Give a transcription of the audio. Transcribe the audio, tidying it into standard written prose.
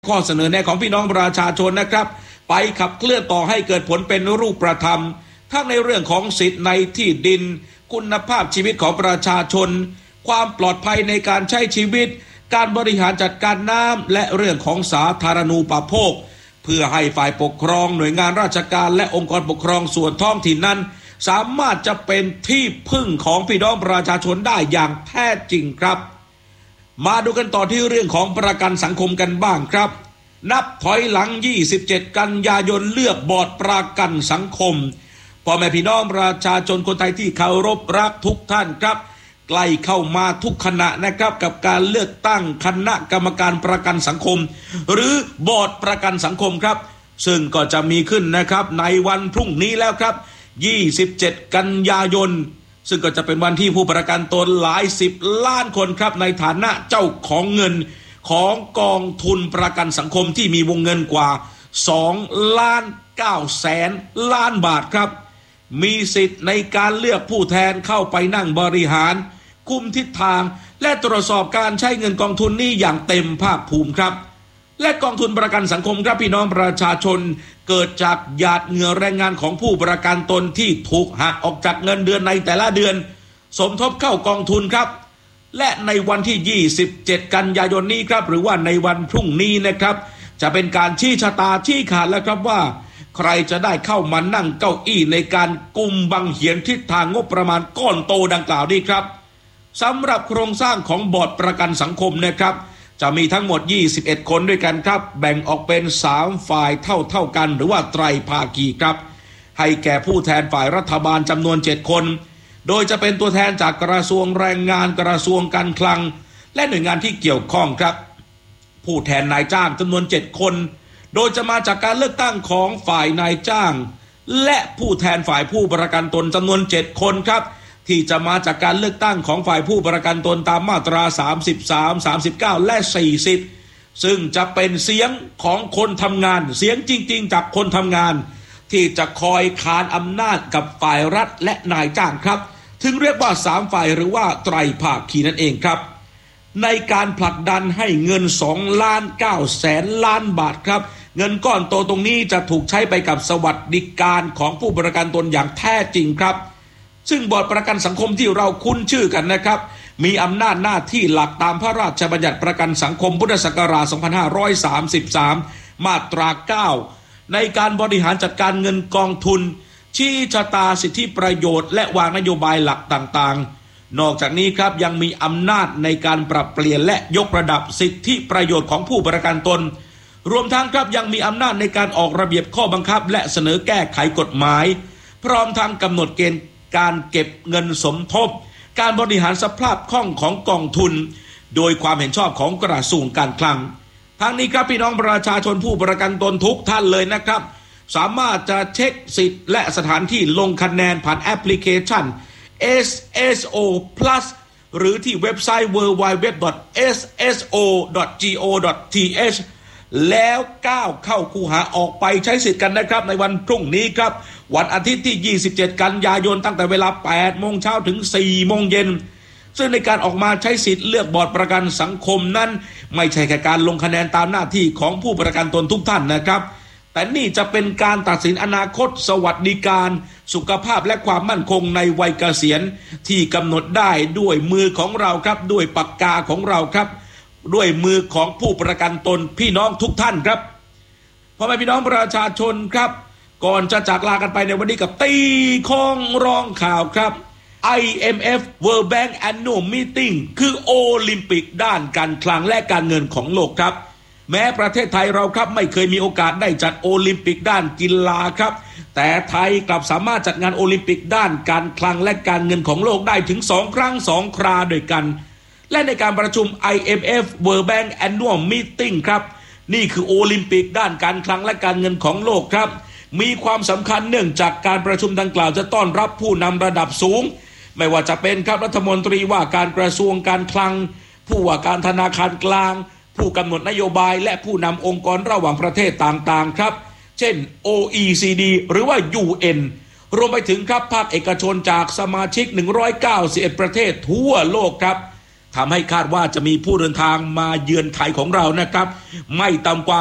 ข้อเสนอแนะของพี่น้องประชาชนนะครับไปขับเคลื่อนต่อให้เกิดผลเป็นรูปธรรมทั้งในเรื่องของสิทธิในที่ดินคุณภาพชีวิตของประชาชนความปลอดภัยในการใช้ชีวิตการบริหารจัดการน้ำและเรื่องของสาธารณูปโภคเพื่อให้ฝ่ายปกครองหน่วยงานราชการและองค์กรปกครองส่วนท้องถิ่นนั้นสามารถจะเป็นที่พึ่งของพี่น้องประชาชนได้อย่างแท้จริงครับมาดูกันต่อที่เรื่องของประกันสังคมกันบ้างครับนับถอยหลัง27กันยายนเลือกบอร์ดประกันสังคมพ่อแม่พี่น้องประชาชนคนไทยที่เคารพรักทุกท่านครับใกล้เข้ามาทุกขณะนะครับกับการเลือกตั้งคณะกรรมการประกันสังคมหรือบอร์ดประกันสังคมครับซึ่งก็จะมีขึ้นนะครับในวันพรุ่งนี้แล้วครับ27กันยายนซึ่งก็จะเป็นวันที่ผู้ประกันตนหลาย10ล้านคนครับในฐานะเจ้าของเงินของกองทุนประกันสังคมที่มีวงเงินกว่า2.9 ล้านบาทครับมีสิทธิ์ในการเลือกผู้แทนเข้าไปนั่งบริหารคุมทิศทางและตรวจสอบการใช้เงินกองทุนนี้อย่างเต็มภาคภูมิครับและกองทุนประกันสังคมครับพี่น้องประชาชนเกิดจากหยาดเหงื่อแรงงานของผู้ประกันตนที่ถูกหักออกจากเงินเดือนในแต่ละเดือนสมทบเข้ากองทุนครับและในวันที่27กันยายนนี้ครับหรือว่าในวันพรุ่งนี้นะครับจะเป็นการชี้ชะตาชี้ขาดแล้วครับว่าใครจะได้เข้ามานั่งเก้าอี้ในการกุมบังเหียนทิศทางงบประมาณก้อนโตดังกล่าวนี้ครับสำหรับโครงสร้างของบอร์ดประกันสังคมนะครับจะมีทั้งหมด21คนด้วยกันครับแบ่งออกเป็น3ฝ่ายเท่ากันหรือว่าไตรภาคีครับให้แก่ผู้แทนฝ่ายรัฐบาลจำนวน7คนโดยจะเป็นตัวแทนจากกระทรวงแรงงานกระทรวงการคลังและหน่วยงานที่เกี่ยวข้องครับผู้แทนนายจ้างจำนวน7คนโดยจะมาจากการเลือกตั้งของฝ่ายนายจ้างและผู้แทนฝ่ายผู้ประกันตนจำนวน7คนครับที่จะมาจากการเลือกตั้งของฝ่ายผู้ประกันตนตามมาตรา33 39และ40ซึ่งจะเป็นเสียงของคนทำงานเสียงจริงๆจากคนทำงานที่จะคอยขานอำนาจกับฝ่ายรัฐและนายจ้างครับถึงเรียกว่า3ฝ่ายหรือว่าไตรภาคีนั่นเองครับในการผลักดันให้เงิน2.9 ล้านบาทครับเงินก้อนโตตรงนี้จะถูกใช้ไปกับสวัสดิการของผู้ประกันตนอย่างแท้จริงครับซึ่งบอร์ดประกันสังคมที่เราคุ้นชื่อกันนะครับมีอำนาจหน้าที่หลักตามพระราชบัญญัติประกันสังคมพุทธศักราช2533มาตรา9ในการบริหารจัดการเงินกองทุนชี้ชะตาสิทธิประโยชน์และวางนโยบายหลักต่างๆนอกจากนี้ครับยังมีอำนาจในการปรับเปลี่ยนและยกระดับสิทธิประโยชน์ของผู้ประกันตนรวมทั้งครับยังมีอำนาจในการออกระเบียบข้อบังคับและเสนอแก้ไขกฎหมายพร้อมทั้งกำหนดเกณฑ์การเก็บเงินสมทบการบริหารสภาพคล่องของกองทุนโดยความเห็นชอบของกระทรวงการคลังทั้งนี้ครับพี่น้องประชาชนผู้ประกันตนทุกท่านเลยนะครับสามารถจะเช็คสิทธิ์และสถานที่ลงคะแนนผ่านแอปพลิเคชัน SSO Plus หรือที่เว็บไซต์ www.sso.go.th แล้วก้าวเข้าคูหาออกไปใช้สิทธิ์กันนะครับในวันพรุ่งนี้ครับวันอาทิตย์ที่27กันยายนตั้งแต่เวลา 8 โมงเช้าถึง 4 โมงเย็นซึ่งในการออกมาใช้สิทธิ์เลือกบอร์ดประกันสังคมนั้นไม่ใช่แค่การลงคะแนนตามหน้าที่ของผู้ประกันตนทุกท่านนะครับแต่นี่จะเป็นการตัดสินอนาคตสวัสดิการสุขภาพและความมั่นคงในวัยเกษียณที่กำหนดได้ด้วยมือของเราครับด้วยปากกาของเราครับด้วยมือของผู้ประกันตนพี่น้องทุกท่านครับพ่อแม่พี่น้องประชาชนครับก่อนจะจากลากันไปในวันนี้กับตีข้องร้องข่าวครับ IMF World Bank Annual Meeting คือโอลิมปิกด้านการคลังและการเงินของโลกครับแม้ประเทศไทยเราครับไม่เคยมีโอกาสได้จัดโอลิมปิกด้านกีฬาครับแต่ไทยกลับสามารถจัดงานโอลิมปิกด้านการคลังและการเงินของโลกได้ถึง2 ครั้ง 2 คราด้วยกันและในการประชุม IMF World Bank Annual Meeting ครับนี่คือโอลิมปิกด้านการคลังและการเงินของโลกครับมีความสำคัญเนื่องจากการประชุมดังกล่าวจะต้อนรับผู้นำระดับสูงไม่ว่าจะเป็นครับรัฐมนตรีว่าการกระทรวงการคลังผู้ว่าการธนาคารกลางผู้กำหนดนโยบายและผู้นำองค์กรระหว่างประเทศต่างๆครับเช่น OECD หรือว่า UN รวมไปถึงครับภาคเอกชนจากสมาชิก191ประเทศทั่วโลกครับทำให้คาดว่าจะมีผู้เดินทางมาเยือนไทยของเรานะครับไม่ต่ำกว่า